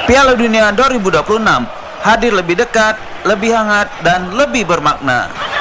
Piala Dunia 2026 hadir lebih dekat, lebih hangat, dan lebih bermakna.